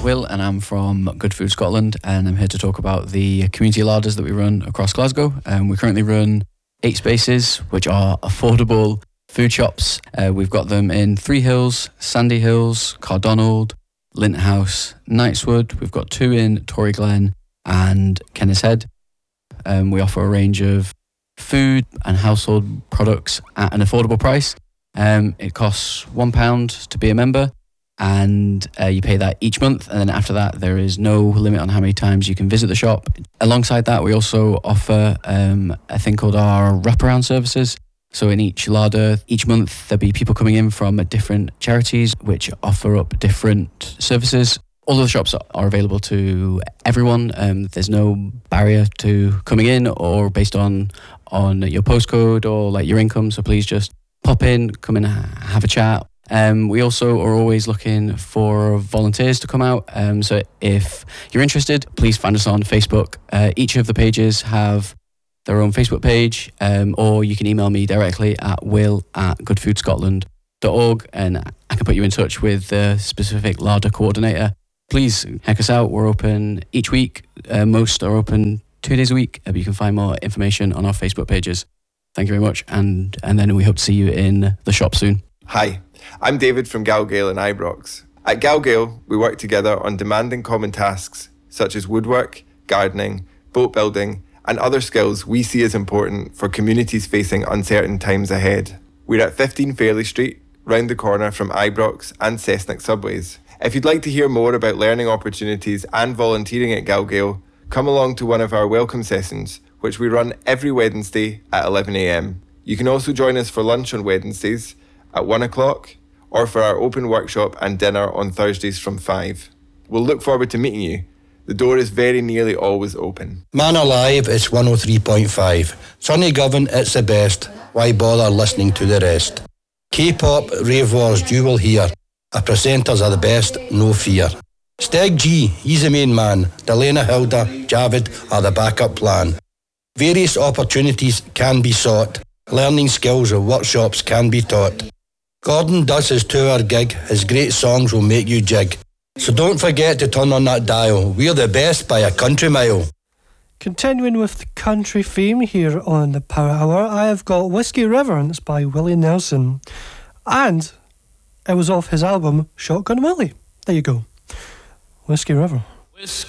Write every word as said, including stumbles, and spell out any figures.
Will, and I'm from Good Food Scotland, and I'm here to talk about the community larders that we run across Glasgow. Um, we currently run eight spaces, which are affordable food shops. Uh, we've got them in Three Hills, Sandy Hills, Cardonald, Lint House, Knightswood. We've got two in Tory Glen and Kennis Head. Um, we offer a range of food and household products at an affordable price. Um, it costs one pound to be a member, and uh, you pay that each month, and then after that there is no limit on how many times you can visit the shop. Alongside that, we also offer um, a thing called our wraparound services. So in each larder, each month there'll be people coming in from different charities which offer up different services. All of the shops are available to everyone. Um, there's no barrier to coming in or based on on your postcode or like your income, so please just pop in, come in, have a chat. Um, we also are always looking for volunteers to come out. Um, so if you're interested, please find us on Facebook. Uh, each of the pages have their own Facebook page, um, or you can email me directly at will at goodfoodscotland dot org, and I can put you in touch with the specific larder coordinator. Please check us out. We're open each week. Uh, most are open two days a week, but you can find more information on our Facebook pages. Thank you very much, and, and then we hope to see you in the shop soon. Hi. I'm David from Galgale and Ibrox. At Galgale, we work together on demanding common tasks such as woodwork, gardening, boat building, and other skills we see as important for communities facing uncertain times ahead. We're at fifteen Fairley Street, round the corner from Ibrox and Cessnock subways. If you'd like to hear more about learning opportunities and volunteering at Galgale, come along to one of our welcome sessions, which we run every Wednesday at eleven a.m. You can also join us for lunch on Wednesdays at one o'clock, or for our open workshop and dinner on Thursdays from five. We'll look forward to meeting you. The door is very nearly always open. Man Alive, it's one oh three point five. Sonny Govan, it's the best. Why bother listening to the rest? K-pop, rave wars, you will hear. Our presenters are the best, no fear. Steg G, he's the main man. Delena, Hilda, Javid are the backup plan. Various opportunities can be sought. Learning skills or workshops can be taught. Gordon does his tour gig. His great songs will make you jig. So don't forget to turn on that dial. We're the best by a country mile. Continuing with the country theme here on the Power Hour, I have got Whiskey River, and it's by Willie Nelson. And it was off his album Shotgun Willie. There you go. Whiskey River. Whiskey